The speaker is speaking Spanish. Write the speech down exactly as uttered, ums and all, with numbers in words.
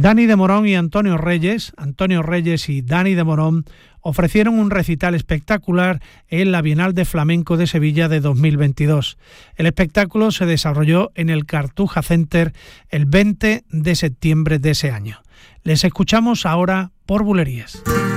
Dani de Morón y Antonio Reyes, Antonio Reyes y Dani de Morón, ofrecieron un recital espectacular en la Bienal de Flamenco de Sevilla de dos mil veintidós. El espectáculo se desarrolló en el Cartuja Center el veinte de septiembre de ese año. Les escuchamos ahora por Bulerías.